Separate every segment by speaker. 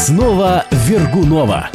Speaker 1: Основа Вергунова.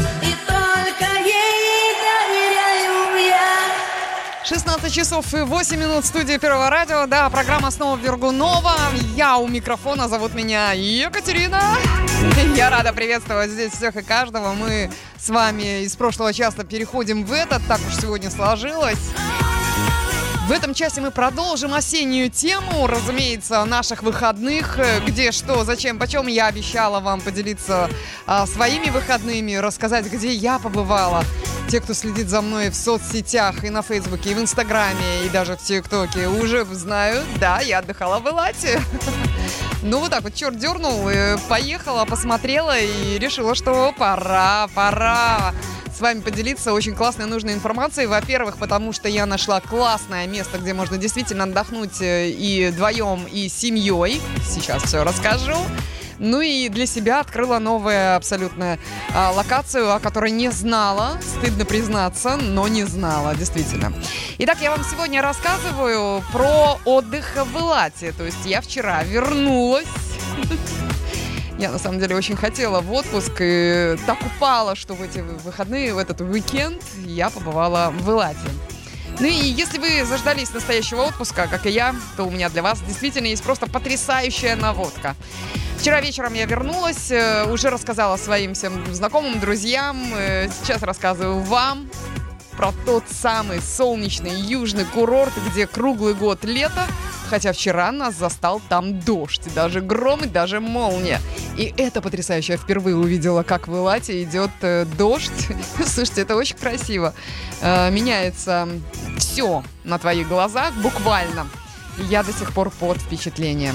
Speaker 2: 16 часов и 8 минут в студии Первого радио. Да, программа «Основа Вергунова». Я у микрофона, зовут меня Екатерина. Я рада приветствовать здесь всех и каждого. Мы с вами из прошлого часа переходим в этот, так уж сегодня сложилось. В этом часе мы продолжим осеннюю тему, разумеется, наших выходных. Где, что, зачем, почем. Я обещала вам поделиться своими выходными, рассказать, где я побывала. Те, кто следит за мной в соцсетях, и на Фейсбуке, и в Инстаграме, и даже в ТикТоке, уже знают, да, я отдыхала в Элате. Ну вот так вот, черт дернул, поехала, посмотрела и решила, что пора с вами поделиться очень классной, нужной информацией. Во-первых, потому что я нашла классное место, где можно действительно отдохнуть и вдвоем, и с семьей. Сейчас все расскажу. Ну и для себя открыла новую абсолютно локацию, о которой не знала, стыдно признаться, но не знала, действительно. Итак, я вам сегодня рассказываю про отдых в Элате. То есть я вчера вернулась. Я, на самом деле, очень хотела в отпуск и так упала, что в эти выходные, в этот уикенд я побывала в Элате. Ну и если вы заждались настоящего отпуска, как и я, то у меня для вас действительно есть просто потрясающая наводка. Вчера вечером я вернулась, уже рассказала своим всем знакомым, друзьям. Сейчас рассказываю вам про тот самый солнечный южный курорт, где круглый год лето. Хотя вчера нас застал там дождь, даже гром и даже молния. И это потрясающе. Я впервые увидела, как в Элате идет дождь. Слушайте, это очень красиво. Меняется все на твоих глазах, буквально. Я до сих пор под впечатлением.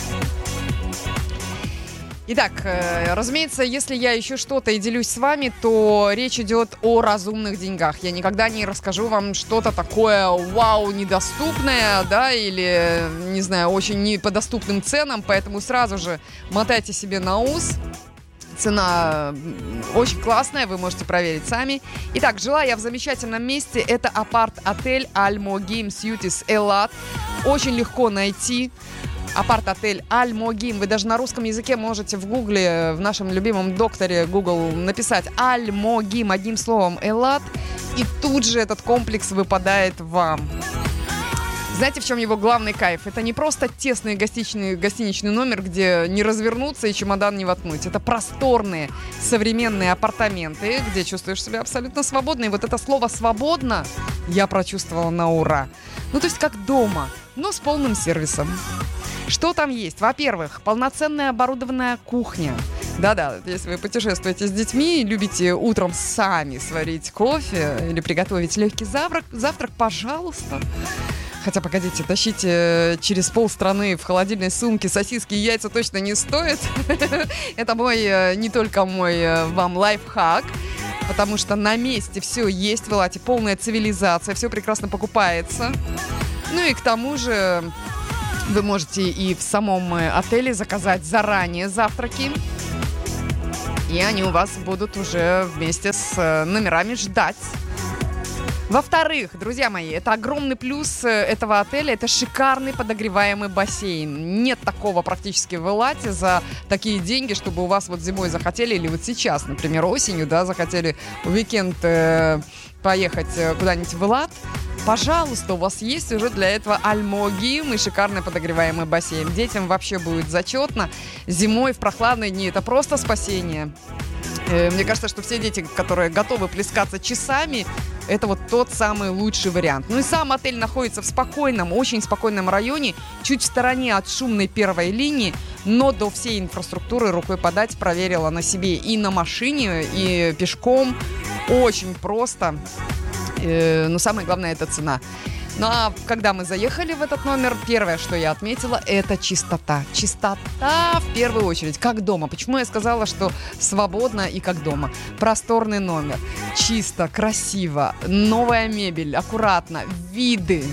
Speaker 2: Итак, разумеется, если я ищу что-то и делюсь с вами, то речь идет о разумных деньгах. Я никогда не расскажу вам что-то такое вау, недоступное, да, или, не знаю, очень не по доступным ценам, поэтому сразу же мотайте себе на ус. Цена очень классная, вы можете проверить сами. Итак, жила я в замечательном месте. Это апарт-отель Аль-Могим Сьютис Элат. Очень легко найти. Апарт-отель Аль-Могим. Вы даже на русском языке можете в гугле, в нашем любимом докторе Google написать Аль-Могим одним словом Элат, и тут же этот комплекс выпадает вам. Знаете, в чем его главный кайф? Это не просто тесный гостиничный номер, где не развернуться и чемодан не воткнуть. Это просторные современные апартаменты, где чувствуешь себя абсолютно свободно. И вот это слово «свободно» я прочувствовала на ура. Ну, то есть как дома, но с полным сервисом. Что там есть? Во-первых, полноценная оборудованная кухня. Да-да, если вы путешествуете с детьми и любите утром сами сварить кофе или приготовить легкий завтрак, пожалуйста. Хотя, погодите, тащите через полстраны в холодильной сумке сосиски и яйца точно не стоит. Это не только мой вам лайфхак, потому что на месте все есть в Элате, полная цивилизация, все прекрасно покупается. Ну и к тому же вы можете и в самом отеле заказать заранее завтраки, и они у вас будут уже вместе с номерами ждать. Во-вторых, друзья мои, это огромный плюс этого отеля, это шикарный подогреваемый бассейн. Нет такого практически в Элате за такие деньги, чтобы у вас вот зимой захотели, или вот сейчас, например, осенью, да, захотели в уикенд поехать куда-нибудь в Элат. Пожалуйста, у вас есть уже для этого Аль-Могим и шикарный подогреваемый бассейн. Детям вообще будет зачетно. Зимой в прохладные дни это просто спасение. Мне кажется, что все дети, которые готовы плескаться часами, это вот тот самый лучший вариант. Ну и сам отель находится в спокойном, очень спокойном районе, чуть в стороне от шумной первой линии, но до всей инфраструктуры рукой подать. Проверила на себе и на машине, и пешком. Очень просто. Но самое главное — это цена. Ну а когда мы заехали в этот номер, первое, что я отметила, это чистота. Чистота в первую очередь, как дома. Почему я сказала, что свободно и как дома? Просторный номер, чисто, красиво, новая мебель, аккуратно, виды.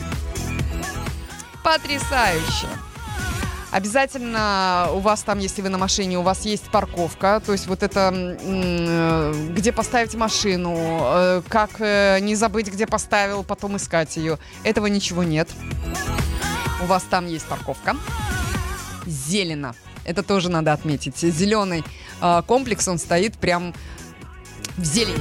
Speaker 2: Потрясающе! Обязательно у вас там, если вы на машине, у вас есть парковка. То есть вот это, где поставить машину, как не забыть, где поставил, потом искать ее. Этого ничего нет. У вас там есть парковка. Зелено. Это тоже надо отметить. Зеленый комплекс, он стоит прям в зелени.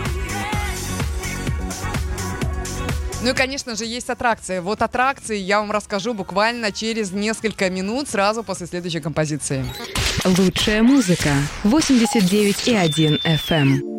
Speaker 2: Ну и, конечно же, есть аттракции. Вот аттракции я вам расскажу буквально через несколько минут, сразу после следующей композиции.
Speaker 3: Лучшая музыка. 89,1 FM.